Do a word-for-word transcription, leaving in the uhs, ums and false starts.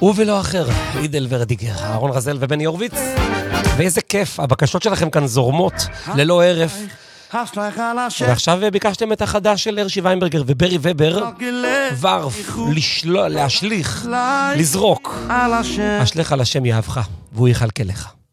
ולא אחר, עידל ורדיגר, אהרון רזל ובני הורוביץ. ואיזה כיף, הבקשות שלכם כאן זורמות ללא הרף. ועכשיו ביקשתם את החדש של הרשי ויינברגר וברי ובר, ורף, להשליך, לזרוק. אשליך על השם יאהבך, והוא יחלקה לך.